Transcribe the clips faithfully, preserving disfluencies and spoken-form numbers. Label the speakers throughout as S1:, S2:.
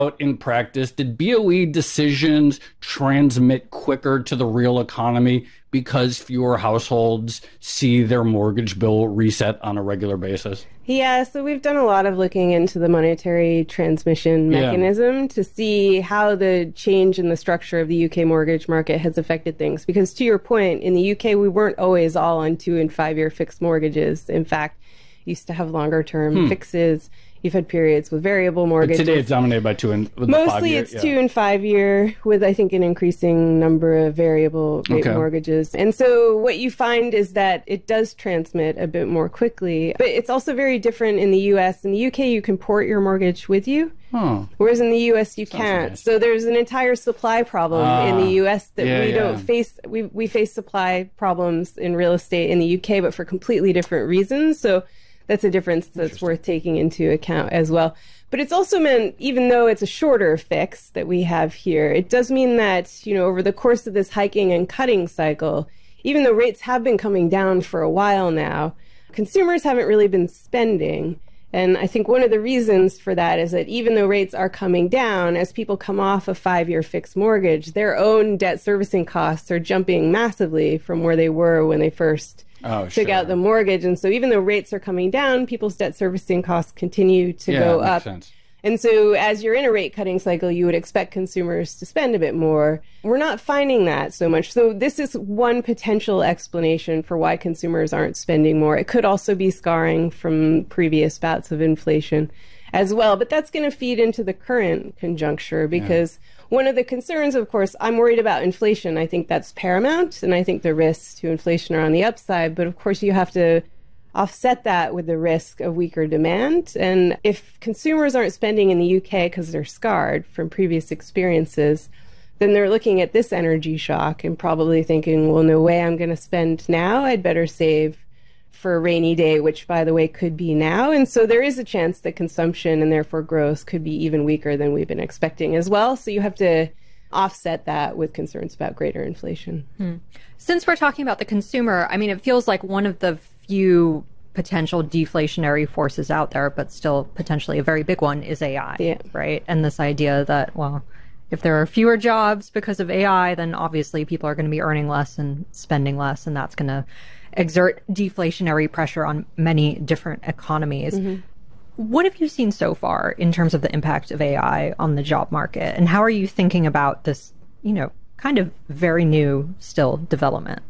S1: in practice? Did B O E decisions transmit quicker to the real economy because fewer households see their mortgage bill reset on a regular basis?
S2: Yeah, so we've done a lot of looking into the monetary transmission mechanism yeah. to see how the change in the structure of the U K mortgage market has affected things. Because to your point, in the U K, we weren't always all on two and five year fixed mortgages. In fact, used to have longer term hmm. fixes. You've had periods with variable mortgages.
S1: But today it's dominated by two and with
S2: Mostly
S1: the five year,
S2: it's
S1: yeah.
S2: two and five year with, I think, an increasing number of variable rate
S1: okay.
S2: mortgages. And so what you find is that it does transmit a bit more quickly. But it's also very different in the U S. In the U K, you can port your mortgage with you.
S1: Huh.
S2: Whereas in the U S, you
S1: Sounds
S2: can't.
S1: nice.
S2: So there's an entire supply problem uh, in the U S that
S1: yeah,
S2: we
S1: yeah.
S2: don't face. We, we face supply problems in real estate in the U K, but for completely different reasons. So that's a difference that's worth taking into account as well. But it's also meant, even though it's a shorter fix that we have here, it does mean that, you know, over the course of this hiking and cutting cycle, even though rates have been coming down for a while now, consumers haven't really been spending. And I think one of the reasons for that is that even though rates are coming down, as people come off a five-year fixed mortgage, their own debt servicing costs are jumping massively from where they were when they first
S1: Oh,
S2: took
S1: sure.
S2: out the mortgage. And so even though rates are coming down, people's debt servicing costs continue to
S1: yeah,
S2: go
S1: makes
S2: up.
S1: Sense.
S2: And so as you're in a rate cutting cycle, you would expect consumers to spend a bit more. We're not finding that so much. So this is one potential explanation for why consumers aren't spending more. It could also be scarring from previous bouts of inflation as well. But that's going to feed into the current conjuncture because yeah. one of the concerns, of course, I'm worried about inflation. I think that's paramount. And I think the risks to inflation are on the upside. But of course, you have to offset that with the risk of weaker demand. And if consumers aren't spending in the U K because they're scarred from previous experiences, then they're looking at this energy shock and probably thinking, well, no way I'm going to spend now. I'd better save for a rainy day, which, by the way, could be now. And so there is a chance that consumption and therefore growth could be even weaker than we've been expecting as well. So you have to offset that with concerns about greater inflation.
S3: Hmm. Since we're talking about the consumer, I mean, it feels like one of the few potential deflationary forces out there, but still potentially a very big one, is A I,
S2: yeah.
S3: right? And this idea that, well, if there are fewer jobs because of A I, then obviously people are going to be earning less and spending less, and that's going to exert deflationary pressure on many different economies. Mm-hmm. What have you seen so far in terms of the impact of A I on the job market? And how are you thinking about this, you know, kind of very new still development?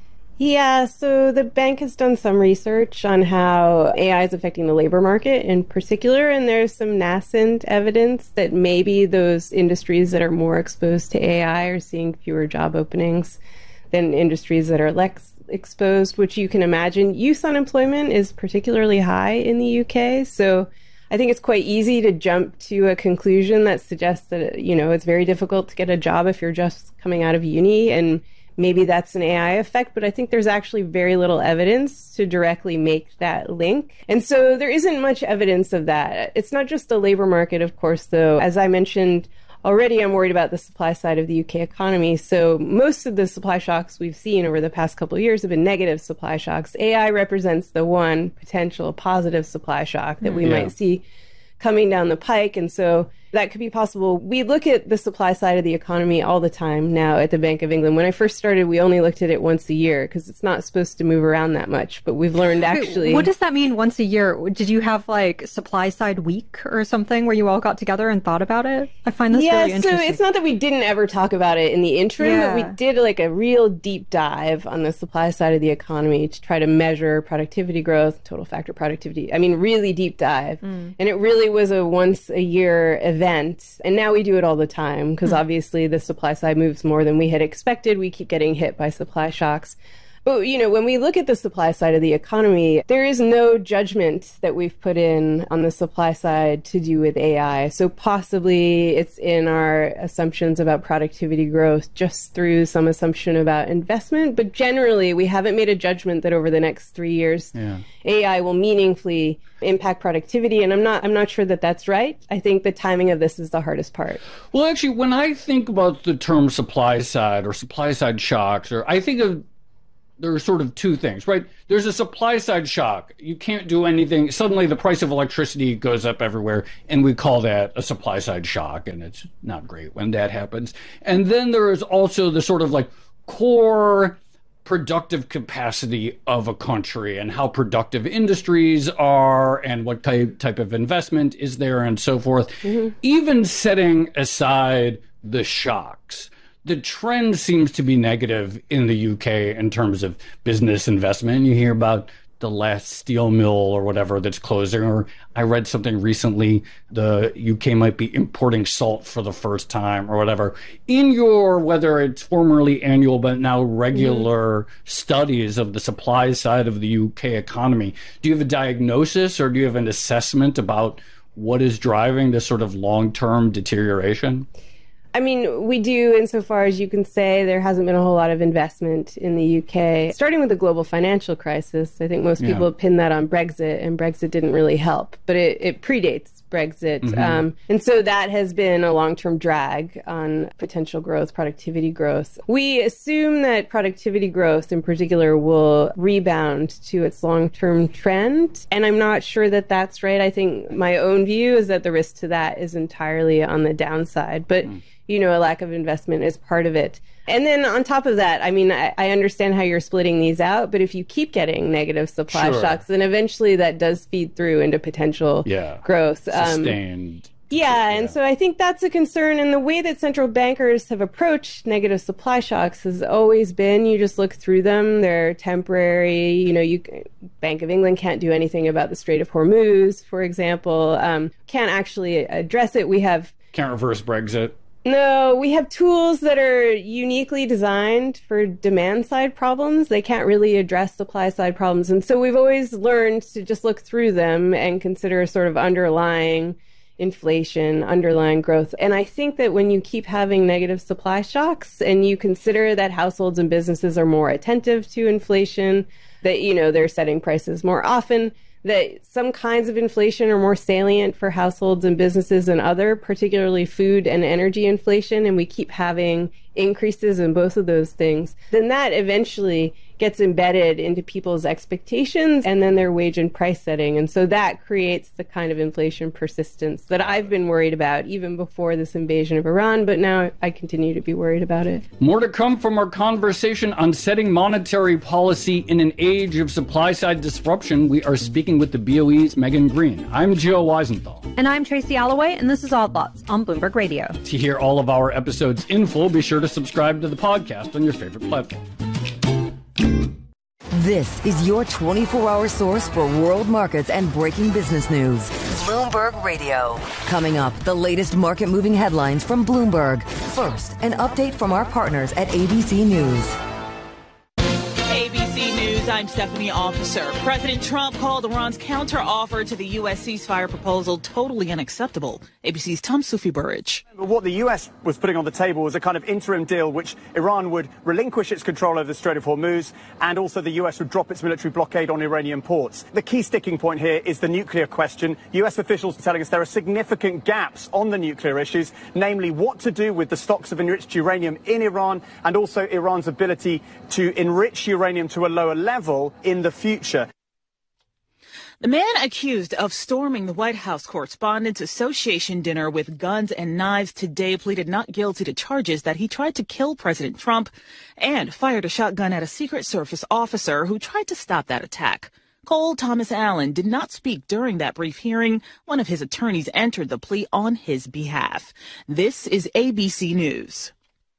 S2: Yeah, so the bank has done some research on how A I is affecting the labor market in particular, and there's some nascent evidence that maybe those industries that are more exposed to A I are seeing fewer job openings than industries that are less exposed, which you can imagine. Youth unemployment is particularly high in the U K, so I think it's quite easy to jump to a conclusion that suggests that, you know, it's very difficult to get a job if you're just coming out of uni, and maybe that's an A I effect, but I think there's actually very little evidence to directly make that link. And so there isn't much evidence of that. It's not just the labor market, of course, though. As I mentioned already, I'm worried about the supply side of the U K economy. So most of the supply shocks we've seen over the past couple of years have been negative supply shocks. A I represents the one potential positive supply shock that we yeah. might see coming down the pike. And so that could be possible. We look at the supply side of the economy all the time now at the Bank of England. When I first started, we only looked at it once a year because it's not supposed to move around that much. But we've learned actually...
S3: Wait, what does that mean, once a year? Did you have like supply side week or something where you all got together and thought about it? I find this
S2: yeah,
S3: really interesting.
S2: So it's not that we didn't ever talk about it in the interim,
S3: yeah.
S2: but we did like a real deep dive on the supply side of the economy to try to measure productivity growth, total factor productivity. I mean, really deep dive. Mm. And it really was a once a year event. And now we do it all the time because mm. obviously the supply side moves more than we had expected. We keep getting hit by supply shocks. But, you know, when we look at the supply side of the economy, there is no judgment that we've put in on the supply side to do with A I. So possibly it's in our assumptions about productivity growth just through some assumption about investment. But generally, we haven't made a judgment that over the next three years, yeah. A I will meaningfully impact productivity. And I'm not I'm not sure that that's right. I think the timing of this is the hardest part.
S1: Well, actually, when I think about the term supply side or supply side shocks, or I think of there are sort of two things, right? There's a supply side shock. You can't do anything. Suddenly the price of electricity goes up everywhere, and we call that a supply side shock, and it's not great when that happens. And then there is also the sort of like core productive capacity of a country and how productive industries are and what type, type of investment is there and so forth. Mm-hmm. Even setting aside the shocks, the trend seems to be negative in the U K in terms of business investment. You hear about the last steel mill or whatever that's closing, or I read something recently, the U K might be importing salt for the first time or whatever. In your, whether it's formerly annual but now regular mm-hmm. studies of the supply side of the U K economy, do you have a diagnosis or do you have an assessment about what is driving this sort of long-term deterioration?
S2: I mean, we do, insofar as you can say there hasn't been a whole lot of investment in the U K. Starting with the global financial crisis, I think most people yeah. pin that on Brexit, and Brexit didn't really help. But it, it predates Brexit. Mm-hmm. Um, and so that has been a long-term drag on potential growth, productivity growth. We assume that productivity growth in particular will rebound to its long-term trend. And I'm not sure that that's right. I think my own view is that the risk to that is entirely on the downside. But mm. you know, a lack of investment is part of it. And then on top of that, I mean, I, I understand how you're splitting these out, but if you keep getting negative supply sure. shocks, then eventually that does feed through into potential
S1: yeah.
S2: growth.
S1: Sustained.
S2: Um, yeah, yeah, and so I think that's a concern. And the way that central bankers have approached negative supply shocks has always been, you just look through them. They're temporary. You know, you Bank of England can't do anything about the Strait of Hormuz, for example. Um, can't actually address it. We have...
S1: Can't reverse Brexit.
S2: No, we have tools that are uniquely designed for demand-side problems. They can't really address supply-side problems. And so we've always learned to just look through them and consider sort of underlying inflation, underlying growth. And I think that when you keep having negative supply shocks and you consider that households and businesses are more attentive to inflation, that, you know, they're setting prices more often, that some kinds of inflation are more salient for households and businesses than other, particularly food and energy inflation, and we keep having increases in both of those things, then that eventually gets embedded into people's expectations and then their wage and price setting. And so that creates the kind of inflation persistence that I've been worried about even before this invasion of Iran, but now I continue to be worried about it.
S1: More to come from our conversation on setting monetary policy in an age of supply-side disruption. We are speaking with the B O E's Megan Green. I'm Joe Weisenthal.
S3: And I'm Tracy Alloway, and this is Odd Lots on Bloomberg Radio.
S1: To hear all of our episodes in full, be sure to subscribe to the podcast on your favorite platform.
S4: This is your twenty-four hour source for world markets and breaking business news. Bloomberg Radio. Coming up, the latest market-moving headlines from Bloomberg. First, an update from our partners at A B C News.
S5: A B C News, I'm Stephanie Officer. President Trump called Iran's counteroffer to the U S ceasefire proposal totally unacceptable. A B C's Tom Sufi-Burridge.
S6: What the U S was putting on the table was a kind of interim deal which Iran would relinquish its control over the Strait of Hormuz, and also the U S would drop its military blockade on Iranian ports. The key sticking point here is the nuclear question. U S officials are telling us there are significant gaps on the nuclear issues, namely what to do with the stocks of enriched uranium in Iran and also Iran's ability to enrich uranium to a lower level in the future.
S5: The man accused of storming the White House Correspondents' Association dinner with guns and knives today pleaded not guilty to charges that he tried to kill President Trump and fired a shotgun at a Secret Service officer who tried to stop that attack. Cole Thomas Allen did not speak during that brief hearing. One of his attorneys entered the plea on his behalf. This is A B C News.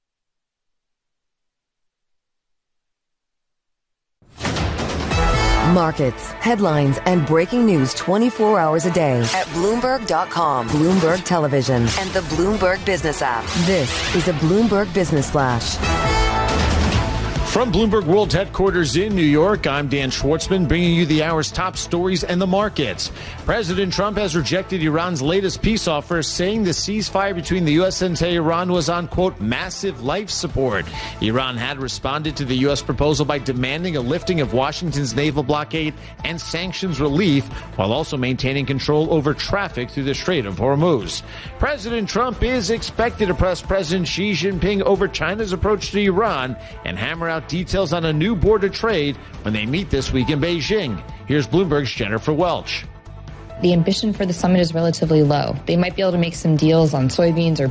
S4: Markets, headlines, and breaking news twenty-four hours a day at Bloomberg dot com, Bloomberg Television, and the Bloomberg Business app. This is a Bloomberg Business Flash.
S7: From Bloomberg World Headquarters in New York, I'm Dan Schwartzman, bringing you the hour's top stories and the markets. President Trump has rejected Iran's latest peace offer, saying the ceasefire between the U S and Tehran was on, quote, massive life support. Iran had responded to the U S proposal by demanding a lifting of Washington's naval blockade and sanctions relief, while also maintaining control over traffic through the Strait of Hormuz. President Trump is expected to press President Xi Jinping over China's approach to Iran and hammer out out details on a new border trade when they meet this week in Beijing. Here's Bloomberg's Jennifer Welch.
S8: The ambition for the summit is relatively low. They might be able to make some deals on soybeans or